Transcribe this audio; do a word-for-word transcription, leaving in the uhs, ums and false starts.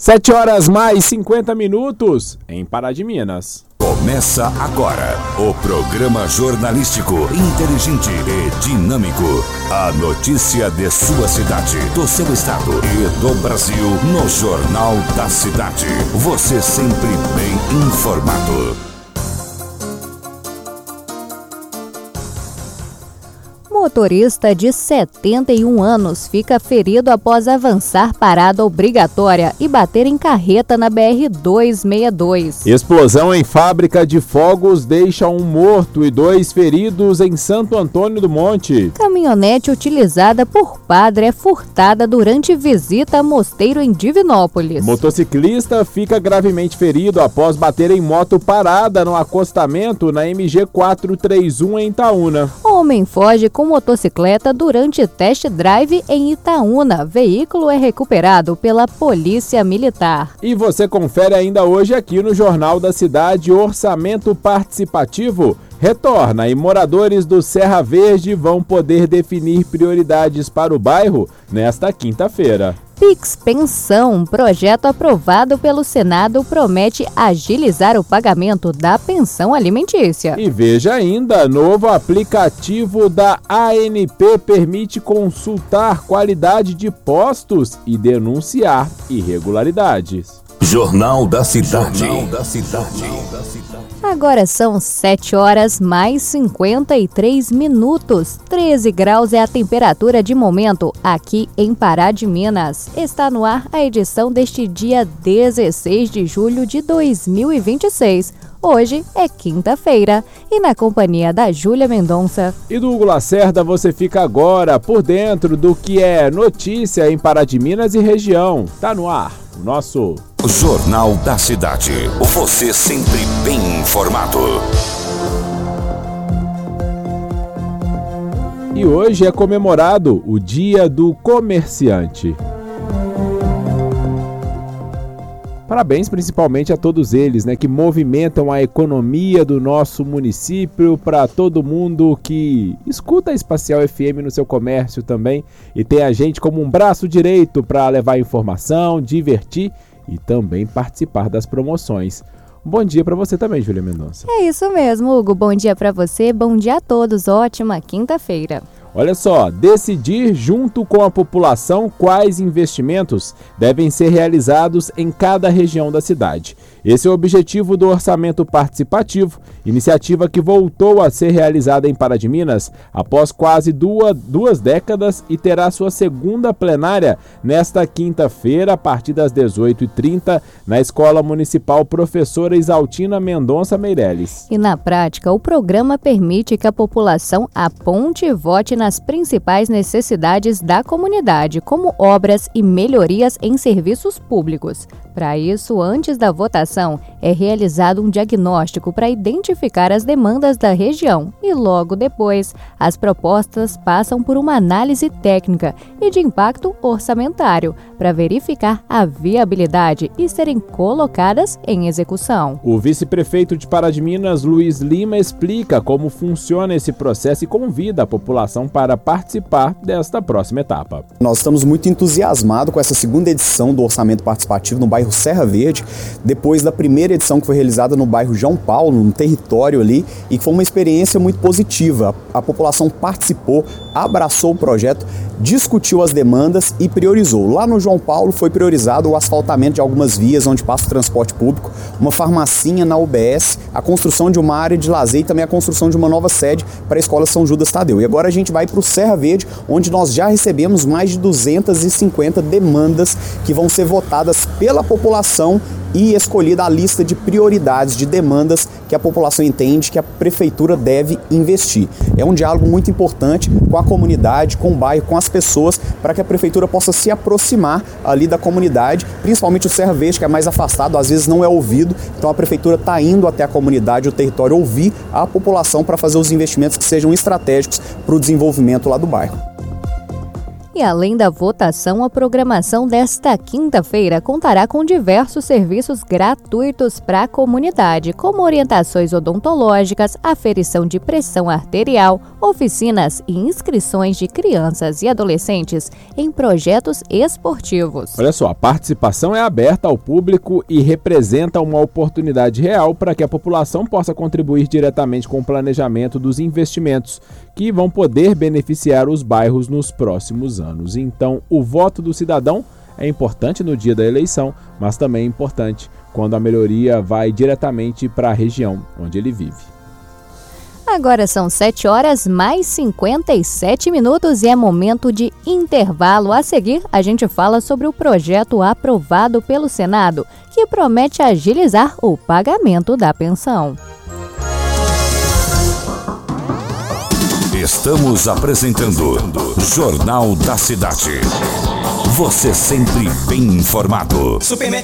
Sete horas mais cinquenta minutos em Pará de Minas. Começa agora o programa jornalístico inteligente e dinâmico. A notícia de sua cidade, do seu estado e do Brasil no Jornal da Cidade. Você sempre bem informado. Motorista de setenta e um anos fica ferido após avançar parada obrigatória e bater em carreta na B R duzentos e sessenta e dois. Explosão em fábrica de fogos deixa um morto e dois feridos em Santo Antônio do Monte. Caminhonete utilizada por padre é furtada durante visita a mosteiro em Divinópolis. Motociclista fica gravemente ferido após bater em moto parada no acostamento na M G quatrocentos e trinta e um em Itaúna. Homem foge com motocicleta durante test drive em Itaúna. Veículo é recuperado pela Polícia Militar. E você confere ainda hoje aqui no Jornal da Cidade: orçamento participativo retorna e moradores do Serra Verde vão poder definir prioridades para o bairro nesta quinta-feira. Pix Pensão, projeto aprovado pelo Senado, promete agilizar o pagamento da pensão alimentícia. E veja ainda, novo aplicativo da A N P permite consultar qualidade de postos e denunciar irregularidades. Jornal da Cidade. Jornal da Cidade. Agora são sete horas mais cinquenta e três minutos. treze graus é a temperatura de momento aqui em Pará de Minas. Está no ar a edição deste dia dezesseis de julho de dois mil e vinte e seis. Hoje é quinta-feira e na companhia da Júlia Mendonça e do Hugo Lacerda você fica agora por dentro do que é notícia em Pará de Minas e região. Tá no ar o nosso Jornal da Cidade. Você sempre bem informado. E hoje é comemorado o Dia do Comerciante. Parabéns principalmente a todos eles, né, que movimentam a economia do nosso município, para todo mundo que escuta a Espacial F M no seu comércio também e tem a gente como um braço direito para levar informação, divertir e também participar das promoções. Um bom dia para você também, Júlia Mendonça. É isso mesmo, Hugo. Bom dia para você, bom dia a todos. Ótima quinta-feira. Olha só, decidir junto com a população quais investimentos devem ser realizados em cada região da cidade. Esse é o objetivo do Orçamento Participativo, iniciativa que voltou a ser realizada em Pará de Minas após quase duas, duas décadas e terá sua segunda plenária nesta quinta-feira, a partir das dezoito e trinta, na Escola Municipal Professora Isaltina Mendonça Meirelles. E na prática, o programa permite que a população aponte e vote nas principais necessidades da comunidade, como obras e melhorias em serviços públicos. Para isso, antes da votação, é realizado um diagnóstico para identificar as demandas da região e, logo depois, as propostas passam por uma análise técnica e de impacto orçamentário para verificar a viabilidade e serem colocadas em execução. O vice-prefeito de Pará de Minas, Luiz Lima, explica como funciona esse processo e convida a população para participar desta próxima etapa. Nós estamos muito entusiasmados com essa segunda edição do Orçamento Participativo no bairro Serra Verde, depois da primeira edição que foi realizada no bairro João Paulo, no território ali, e que foi uma experiência muito positiva. A população participou, abraçou o projeto, discutiu as demandas e priorizou. Lá no João Paulo foi priorizado o asfaltamento de algumas vias onde passa o transporte público, uma farmacinha na U B S, a construção de uma área de lazer e também a construção de uma nova sede para a Escola São Judas Tadeu. E agora a gente vai para o Serra Verde, onde nós já recebemos mais de duzentas e cinquenta demandas que vão ser votadas pela população e escolhida a lista de prioridades, de demandas que a população entende que a prefeitura deve investir. É um diálogo muito importante com a comunidade, com o bairro, com as pessoas, para que a prefeitura possa se aproximar ali da comunidade, principalmente o Serra Verde, que é mais afastado, às vezes não é ouvido, então a prefeitura está indo até a comunidade, o território, ouvir a população para fazer os investimentos que sejam estratégicos para o desenvolvimento lá do bairro. E além da votação, a programação desta quinta-feira contará com diversos serviços gratuitos para a comunidade, como orientações odontológicas, aferição de pressão arterial, oficinas e inscrições de crianças e adolescentes em projetos esportivos. Olha só, a participação é aberta ao público e representa uma oportunidade real para que a população possa contribuir diretamente com o planejamento dos investimentos que vão poder beneficiar os bairros nos próximos anos. Então, o voto do cidadão é importante no dia da eleição, mas também é importante quando a melhoria vai diretamente para a região onde ele vive. Agora são sete horas mais cinquenta e sete minutos e é momento de intervalo. A seguir, a gente fala sobre o projeto aprovado pelo Senado, que promete agilizar o pagamento da pensão. Estamos apresentando Jornal da Cidade. Você sempre bem informado. Supermercado